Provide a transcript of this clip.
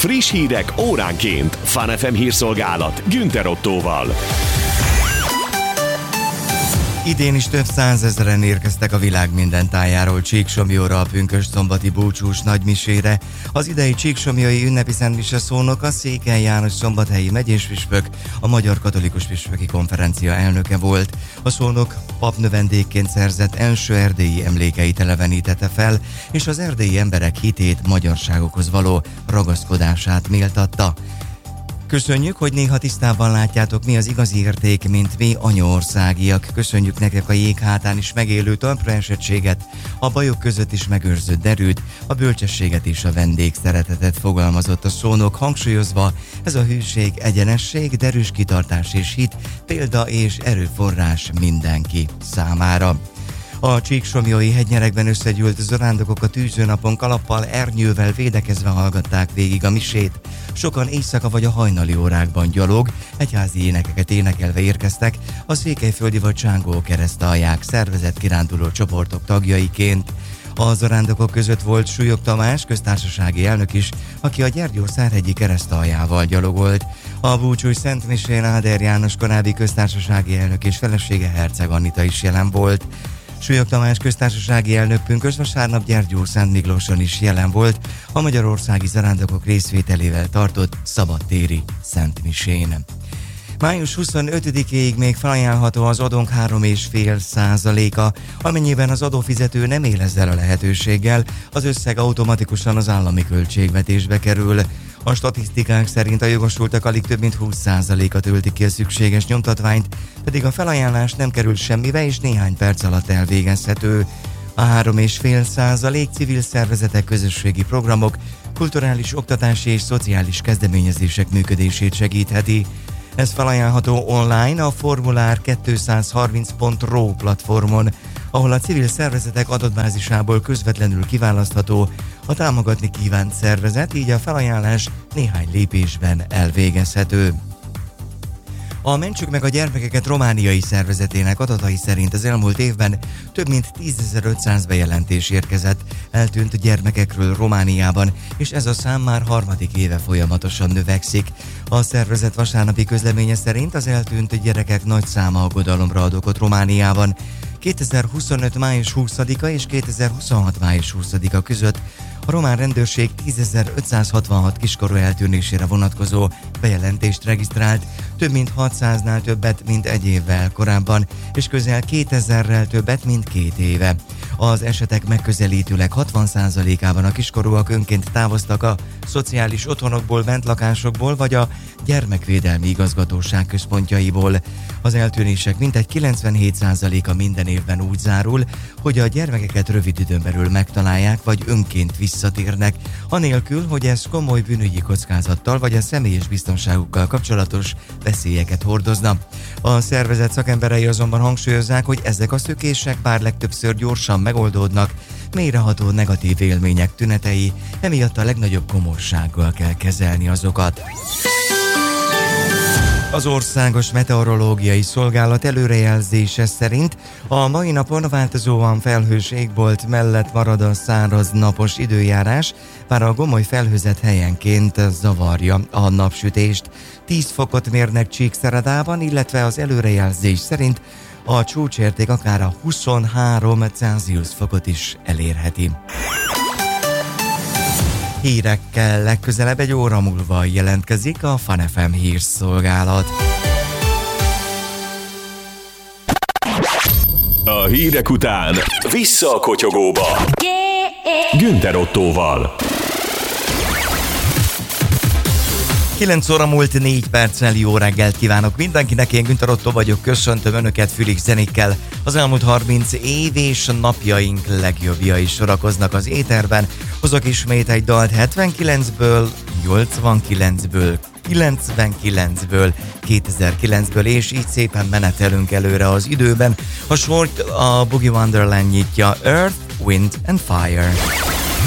Friss hírek óránként. Fun FM hírszolgálat Günther Ottóval. Idén is több százezren érkeztek a világ minden tájáról Csíksomlyóra a pünkösdszombati búcsús nagymisére. Az idei csíksomlyói ünnepi szentmise szónok a Székely János Szombathelyi megyéspüspök, a Magyar Katolikus Püspöki Konferencia elnöke volt. A szónok papnövendékként szerzett első erdélyi emlékeit elevenítette fel, és az erdélyi emberek hitét, magyarságokhoz való ragaszkodását méltatta. Köszönjük, hogy néha tisztában látjátok, mi az igazi érték, mint mi anyaországiak. Köszönjük nektek a jég hátán is megélő talpra esettséget, a bajok között is megőrzött derűt, a bölcsességet és a vendégszeretetet, fogalmazott a szónok, hangsúlyozva, ez a hűség, egyenesség, derűs kitartás és hit, példa és erőforrás mindenki számára. A csíksomlyói hegynyerekben összegyűlt zarándokok a tűzőnapon kalappal, ernyővel védekezve hallgatták végig a misét. Sokan éjszaka vagy a hajnali órákban gyalog, egyházi énekeket énekelve érkeztek a székelyföldi vagy Csángó keresztalják szervezett kiránduló csoportok tagjaiként. A zarándokok között volt Súlyog Tamás, köztársasági elnök is, aki a Gyergyószárhegyi keresztaljával gyalogolt. A búcsús szentmisén Áder János korábbi köztársasági elnök és felesége Herceg Anita is jelen volt. Súlyog Tamás köztársasági elnök pünkösdvasárnap Gyergyószentmiklóson is jelen volt a magyarországi zarándokok részvételével tartott szabadtéri szentmisén. Május 25-ig még felajánlható az adónk 3,5%-a, amennyiben az adófizető nem él ezzel a lehetőséggel, az összeg automatikusan az állami költségvetésbe kerül. A statisztikák szerint a jogosultak alig több mint 20%-a töltik ki a szükséges nyomtatványt, pedig a felajánlás nem kerül semmibe és néhány perc alatt elvégezhető. A 3,5% civil szervezetek, közösségi programok, kulturális, oktatási és szociális kezdeményezések működését segítheti. Ez felajánlható online a formulár230.ro platformon, ahol a civil szervezetek adatbázisából közvetlenül kiválasztható a támogatni kívánt szervezet, így a felajánlás néhány lépésben elvégezhető. A Mentsük meg a gyermekeket romániai szervezetének adatai szerint az elmúlt évben több mint 10.500 bejelentés érkezett eltűnt gyermekekről Romániában, és ez a szám már harmadik éve folyamatosan növekszik. A szervezet vasárnapi közleménye szerint az eltűnt gyerekek nagy száma aggodalomra ad okot Romániában. 2025. május 20-a és 2026. május 20-a között a román rendőrség 10.566 kiskorú eltűnésére vonatkozó bejelentést regisztrált, több mint 600-nál többet, mint egy évvel korábban, és közel 2000-rel többet, mint 2 éve. Az esetek megközelítőleg 60%-ában a kiskorúak önként távoztak a szociális otthonokból, bentlakásokból vagy a gyermekvédelmi igazgatóság központjaiból. Az eltűnések mintegy 97%-a minden évben úgy zárul, hogy a gyermekeket rövid időn belül megtalálják vagy önként visszatérnek, anélkül, hogy ez komoly bűnügyi kockázattal vagy a személyes biztonságukkal kapcsolatos veszélyeket hordozna. A szervezet szakemberei azonban hangsúlyozzák, hogy ezek a szökések bár legtöbbször gyorsan megoldódnak, mélyreható negatív élmények tünetei, emiatt a legnagyobb komolysággal kell kezelni azokat. Az Országos Meteorológiai Szolgálat előrejelzése szerint a mai napon változóan felhős égbolt mellett marad a száraz napos időjárás, bár a gomoly felhőzet helyenként zavarja a napsütést. 10 fokot mérnek Csíkszeredában, illetve az előrejelzés szerint a csúcsérték akár a 23 Celsius fokot is elérheti. Hírekkel legközelebb egy óra múlva jelentkezik a Fun FM hírszolgálat. A hírek után vissza a kotyogóba. Günther Ottóval. 9 óra múlt 4 perccel, jó reggelt kívánok mindenkinek, én Günther Ottó vagyok, köszöntöm Önöket Fülig zenékkel. Az elmúlt 30 év és napjaink legjobbjai sorakoznak az éterben. Hozok ismét egy dalt 79-ből, 89-ből, 99-ből, 2009-ből, és így szépen menetelünk előre az időben. A sort a Boogie Wonderland nyitja, Earth, Wind and Fire.